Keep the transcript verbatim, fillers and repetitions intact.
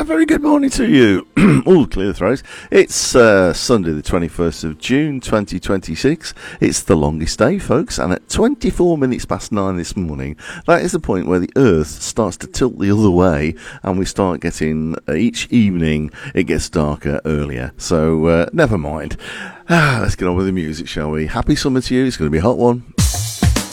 a very good morning to you. All clear throat. It's uh, Sunday the twenty-first of June twenty twenty-six. It's the longest day, folks, and at twenty-four minutes past nine this morning, that is the point where the Earth starts to tilt the other way and we start getting, uh, each evening it gets darker earlier. So uh, never mind. Ah, let's get on with the music, shall we? Happy summer to you. It's going to be a hot one.